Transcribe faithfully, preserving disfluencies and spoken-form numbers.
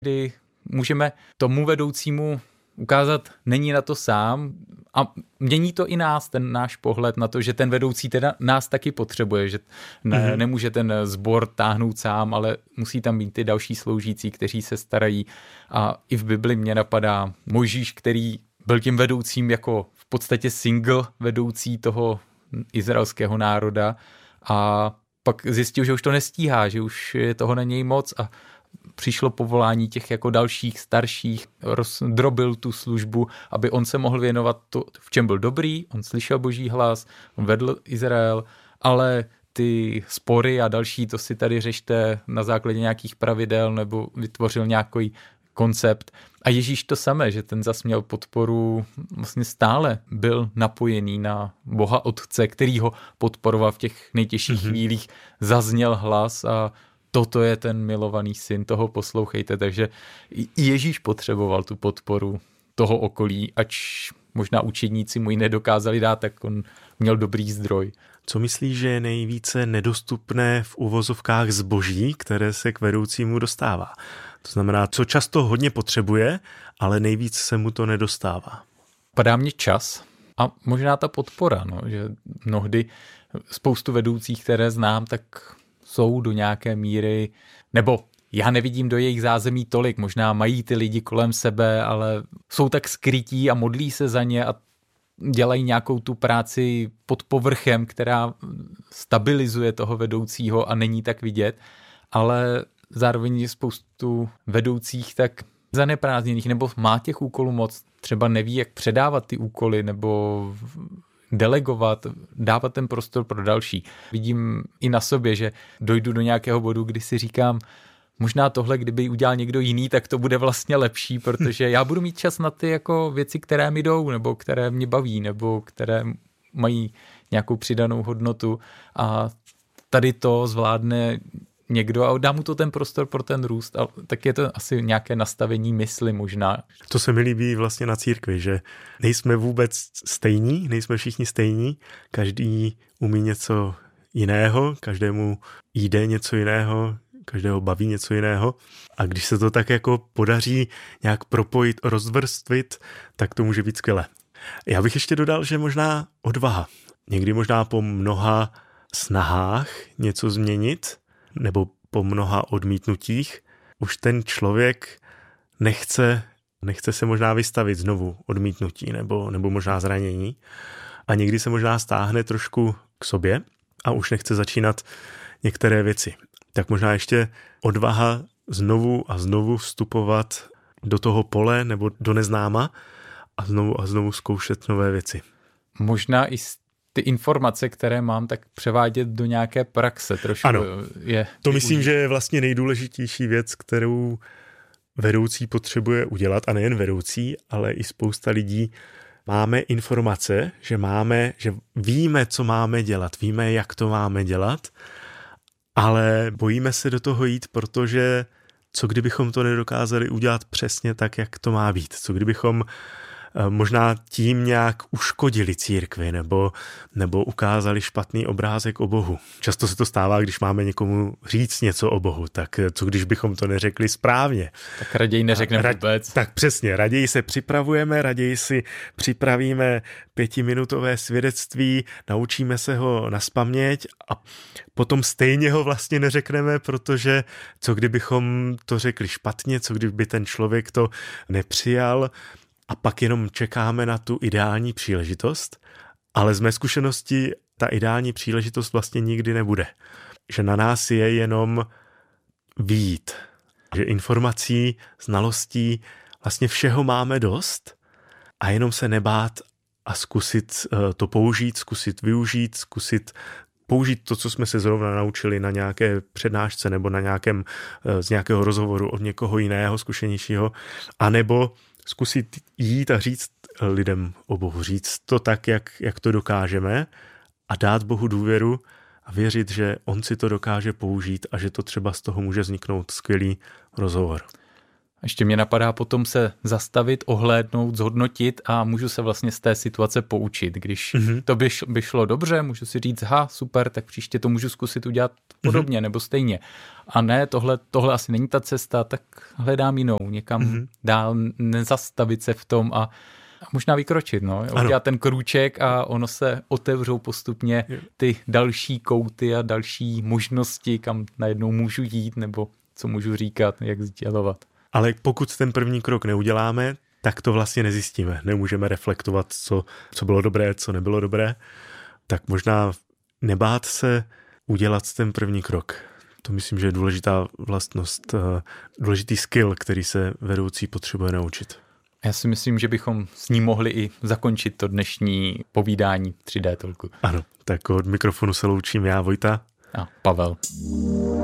kdy můžeme tomu vedoucímu ukázat, není na to sám a mění to i nás, ten náš pohled na to, že ten vedoucí teda nás taky potřebuje, že ne, mm-hmm. nemůže ten sbor táhnout sám, ale musí tam být ty další sloužící, kteří se starají. A i v Bibli mě napadá Mojžíš, který byl tím vedoucím jako v podstatě single vedoucí toho izraelského národa a pak zjistil, že už to nestíhá, že už je toho na něj moc a přišlo povolání těch jako dalších starších, rozdrobil tu službu, aby on se mohl věnovat to, v čem byl dobrý, on slyšel Boží hlas, on vedl Izrael, ale ty spory a další, to si tady řešte na základě nějakých pravidel nebo vytvořil nějaký koncept. A Ježíš to samé, že ten zas měl podporu, vlastně stále byl napojený na Boha Otce, který ho podporoval v těch nejtěžších mm-hmm. chvílích, zazněl hlas a toto je ten milovaný syn, toho poslouchejte. Takže i Ježíš potřeboval tu podporu toho okolí, ač možná učedníci mu ji nedokázali dát, tak on měl dobrý zdroj. Co myslíš, že je nejvíce nedostupné v uvozovkách zboží, které se k vedoucímu dostává? To znamená, co často hodně potřebuje, ale nejvíc se mu to nedostává. Padá mě čas a možná ta podpora, no, že mnohdy spoustu vedoucích, které znám, tak jsou do nějaké míry, nebo já nevidím do jejich zázemí tolik, možná mají ty lidi kolem sebe, ale jsou tak skrytí a modlí se za ně a dělají nějakou tu práci pod povrchem, která stabilizuje toho vedoucího a není tak vidět, ale zároveň je spoustu vedoucích tak zaneprázdněných, nebo má těch úkolů moc, třeba neví, jak předávat ty úkoly, nebo delegovat, dávat ten prostor pro další. Vidím i na sobě, že dojdu do nějakého bodu, kdy si říkám, možná tohle, kdyby udělal někdo jiný, tak to bude vlastně lepší, protože já budu mít čas na ty jako věci, které mi jdou, nebo které mě baví, nebo které mají nějakou přidanou hodnotu a tady to zvládne někdo a dá mu to ten prostor pro ten růst. A tak je to asi nějaké nastavení mysli možná. To se mi líbí vlastně na církvi, že nejsme vůbec stejní, nejsme všichni stejní, každý umí něco jiného, každému jde něco jiného, každého baví něco jiného a když se to tak jako podaří nějak propojit, rozvrstvit, tak to může být skvělé. Já bych ještě dodal, že možná odvaha. Někdy možná po mnoha snahách něco změnit nebo po mnoha odmítnutích už ten člověk nechce, nechce se možná vystavit znovu odmítnutí nebo, nebo možná zranění a někdy se možná stáhne trošku k sobě a už nechce začínat některé věci. Tak možná ještě odvaha znovu a znovu vstupovat do toho pole nebo do neznáma a znovu a znovu zkoušet nové věci. Možná i ty informace, které mám, tak převádět do nějaké praxe trošku. Ano, je to myslím, užít. Že je vlastně nejdůležitější věc, kterou vedoucí potřebuje udělat a nejen vedoucí, ale i spousta lidí. Máme informace, že máme, že víme, co máme dělat, víme, jak to máme dělat, ale bojíme se do toho jít, protože co kdybychom to nedokázali udělat přesně tak, jak to má být? Co kdybychom možná tím nějak uškodili církvi nebo, nebo ukázali špatný obrázek o Bohu. Často se to stává, když máme někomu říct něco o Bohu, tak co když bychom to neřekli správně? Tak raději neřekneme vůbec. Tak přesně, raději se připravujeme, raději si připravíme pětiminutové svědectví, naučíme se ho nazpaměť a potom stejně ho vlastně neřekneme, protože co kdybychom to řekli špatně, co kdyby ten člověk to nepřijal, a pak jenom čekáme na tu ideální příležitost, ale z mé zkušenosti ta ideální příležitost vlastně nikdy nebude. Že na nás je jenom vyjít. Že informací, znalostí, vlastně všeho máme dost a jenom se nebát a zkusit to použít, zkusit využít, zkusit použít to, co jsme se zrovna naučili na nějaké přednášce nebo na nějakém, z nějakého rozhovoru od někoho jiného, zkušenějšího, anebo zkusit jít a říct lidem o Bohu, říct to tak, jak, jak to dokážeme a dát Bohu důvěru a věřit, že on si to dokáže použít a že to třeba z toho může vzniknout skvělý rozhovor. Ještě mě napadá potom se zastavit, ohlédnout, zhodnotit a můžu se vlastně z té situace poučit. Když mm-hmm. to by, š, by šlo dobře, můžu si říct, ha, super, tak příště to můžu zkusit udělat podobně mm-hmm. nebo stejně. A ne, tohle, tohle asi není ta cesta, tak hledám jinou, někam mm-hmm. dál, nezastavit se v tom a A možná vykročit, no. Udělat ten krůček a ono se otevřou postupně ty další kouty a další možnosti, kam najednou můžu jít nebo co můžu říkat, jak sdělovat. Ale pokud ten první krok neuděláme, tak to vlastně nezjistíme. Nemůžeme reflektovat, co, co bylo dobré, co nebylo dobré. Tak možná nebát se udělat ten první krok. To myslím, že je důležitá vlastnost, důležitý skill, který se vedoucí potřebuje naučit. Já si myslím, že bychom s ním mohli i zakončit to dnešní povídání v tři dé Talku. Ano, tak od mikrofonu se loučím já, Vojta. A Pavel.